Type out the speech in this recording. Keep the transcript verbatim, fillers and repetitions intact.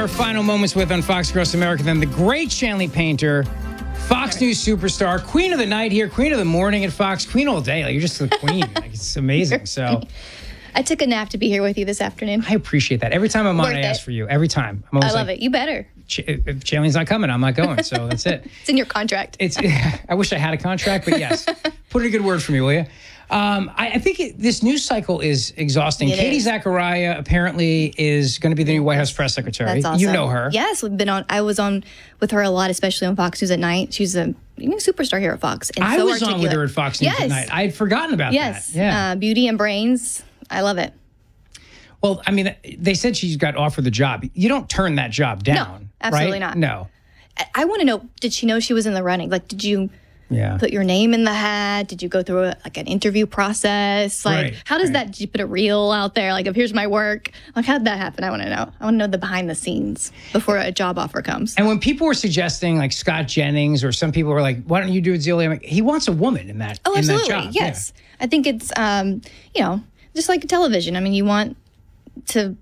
her final moments with on Fox Across America. Then the great Shanley Painter, Fox News superstar, queen of the night here, queen of the morning at Fox, queen all day. Like, you're just the queen. Like, it's amazing. So I took a nap to be here with you this afternoon. I appreciate that. Every time I'm on, Worth I ask it. for you. Every time. I'm I always love like, it. You better. Ch- if Shanley's not coming, I'm not going. So that's it. It's in your contract. It's. I wish I had a contract, but yes. Put in a good word for me, will you? Um, I, I think it, this news cycle is exhausting. It Katie is. Zachariah apparently is going to be the new White House press secretary. That's awesome. You know her. Yes, we've been on. I was on with her a lot, especially on Fox News at night. She's a you know, superstar here at Fox. And I so was on with articulate. her at Fox News yes. at night. I had forgotten about Yes. that. Yeah. Uh, beauty and brains. I love it. Well, I mean, they said she's got offered the job. You don't turn that job down. absolutely right? not. No. I, I want to know, did she know she was in the running? Like, did you Yeah. put your name in the hat? Did you go through a, like an interview process? Like, Right, how does right. that, did you put a reel out there? Like, if here's my work, like, how did that happen? I want to know. I want to know the behind the scenes before a job offer comes. And when people were suggesting, like Scott Jennings, or some people were like, "Why don't you do it, Zelia?" I'm like, he wants a woman in that. Oh, in absolutely. That job. Yes. I think it's, um, you know, just like television. I mean, you want to